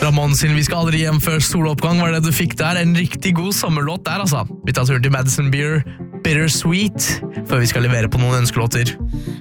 Ramon sin Vi skal aldri hjem før soloppgang var det du fikk der. En riktig god sommerlåt der, altså. Vi tar turen til Madison Beer, Bittersweet, før vi skal levere på noen ønskelåter.